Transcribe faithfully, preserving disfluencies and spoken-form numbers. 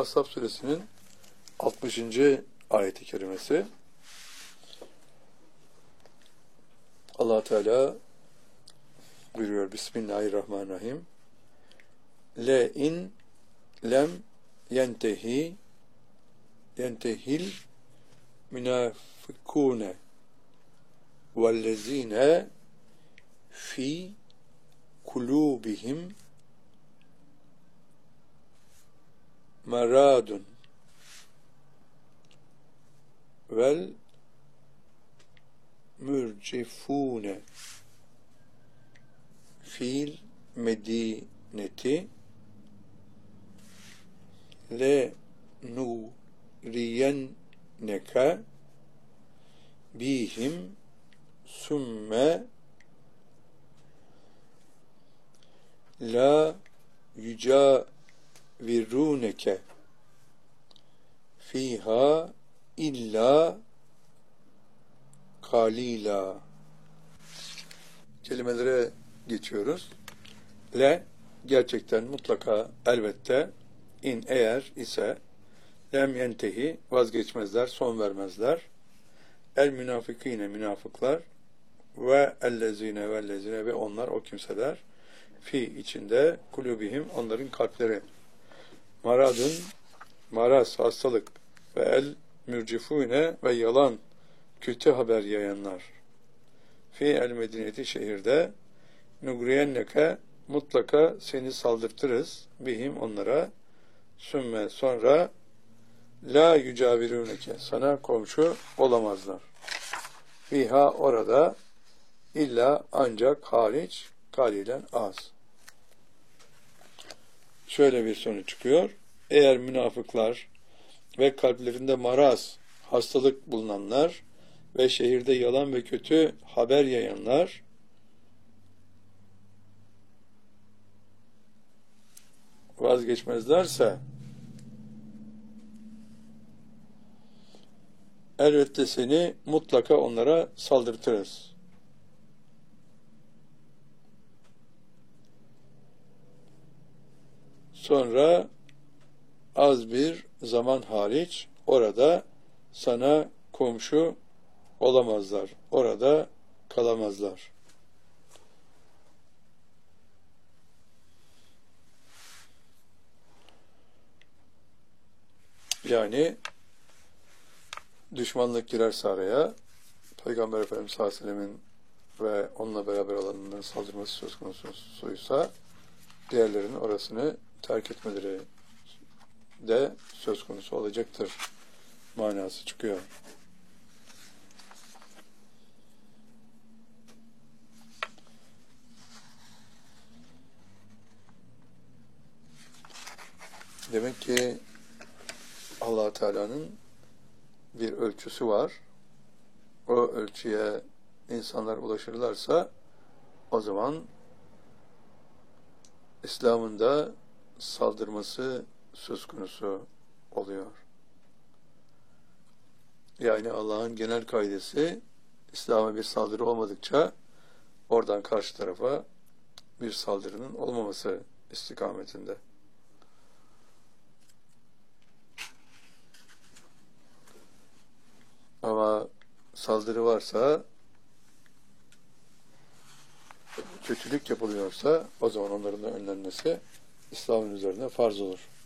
Ahzab suresinin altmışıncı ayeti kerimesi. Allah Teala buyuruyor: Bismillahirrahmanirrahim. Le in lem yentehi yentehil münafikune vellezine fi kulubihim maradun vel mürcifune fil medineti le nuriyenneke bihim sümme la yücaviruneke fiha illa kalila. Kelimelere geçiyoruz. Le, gerçekten, mutlaka, elbette, in, eğer ise, lem yentehi, vazgeçmezler, son vermezler, el münafikine, münafıklar, ve ellezine ve ellezine ve onlar, o kimseler, fi, içinde, kulubihim, onların kalpleri, maradun, maraz, hastalık, ve el mürcifune ve yalan, kötü haber yayanlar, fi el medineti, şehirde, nugriyenneke, mutlaka seni saldırtırız, bihim, onlara, sümme, sonra, la yücaviruneke, sana komşu olamazlar. Fiha, orada, illa, ancak, hariç, kalilen, az. Şöyle bir sonuç çıkıyor: eğer münafıklar ve kalplerinde maraz, hastalık bulunanlar ve şehirde yalan ve kötü haber yayanlar vazgeçmezlerse, elbette seni mutlaka onlara saldırtırız. Sonra az bir zaman hariç orada sana komşu olamazlar. Orada kalamazlar. Yani düşmanlık girerse araya, Peygamber Efendimiz sallallahu aleyhi ve sellem'in ve onunla beraber olanların saldırması söz konusuysa, diğerlerinin orasını terk etmeleri de söz konusu olacaktır manası çıkıyor. Demek ki Allah Teala'nın bir ölçüsü var. O ölçüye insanlar ulaşırlarsa, o zaman İslam'ın da saldırması söz konusu oluyor. Yani Allah'ın genel kaidesi, İslam'a bir saldırı olmadıkça oradan karşı tarafa bir saldırının olmaması istikametinde. Ama saldırı varsa, kötülük yapılıyorsa, o zaman onların da önlenmesi İslam'ın üzerine farz olur.